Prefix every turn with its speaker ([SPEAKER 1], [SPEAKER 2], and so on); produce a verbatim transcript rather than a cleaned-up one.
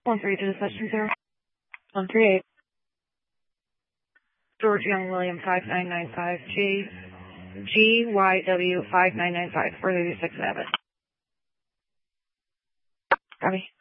[SPEAKER 1] one three to the session zero. one three eight. George Young William five nine nine five G G Y W five nine nine five for the six seven. Copy.